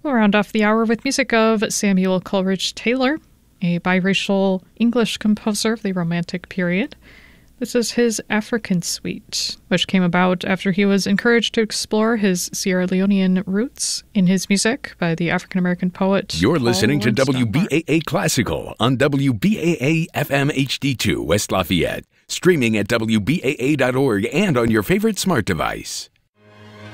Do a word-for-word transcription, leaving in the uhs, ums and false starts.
We'll round off the hour with music of Samuel Coleridge Taylor, a biracial English composer of the Romantic period. This is his African Suite, which came about after he was encouraged to explore his Sierra Leonean roots in his music by the African-American poet You're Paul listening to Laurence W B A A Classical on W B A A F M H D two West Lafayette, streaming at W B A A dot org and on your favorite smart device.